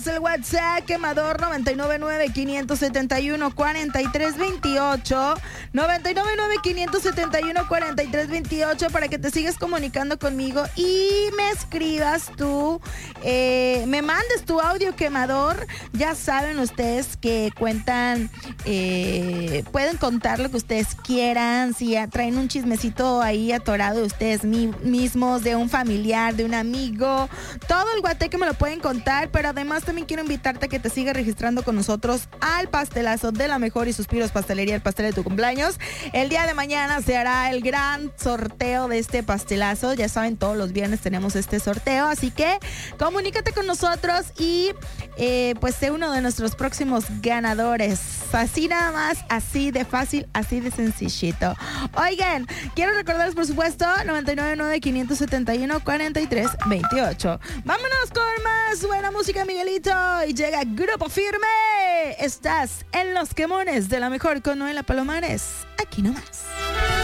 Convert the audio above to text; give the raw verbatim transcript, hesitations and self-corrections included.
es el WhatsApp Quemador noventa y nueve nueve, quinientos setenta y uno, cuarenta y tres veintiocho. noventa y nueve nueve, quinientos setenta y uno, cuarenta y tres veintiocho para que te sigas comunicando conmigo y me escribas tú, eh, me mandes tu audio quemador. Ya saben ustedes que cuentan, eh, pueden contar lo que ustedes quieran, si traen un chismecito ahí atorado de ustedes mi- mismos, de un familiar, de un amigo, todo el guateque me lo pueden contar, pero además también quiero invitarte a que te sigas registrando con nosotros al pastelazo de la mejor y suspiros pastelería, el pastel de tu cumpleaños. El día de mañana se hará el gran sorteo de este pastelazo. Ya saben, todos los viernes tenemos este sorteo, así que comunícate con nosotros y eh, pues sé uno de nuestros próximos ganadores. Así nada más, así de fácil, así de sencillito. Oigan, quiero recordarles por supuesto noventa y nueve nueve, quinientos setenta y uno, cuarenta y tres veintiocho. Vámonos con más buena música, Miguelito, y llega Grupo Firme. Estás en Los Quemones de la mejor con Noela Palomares. Aquí nomás.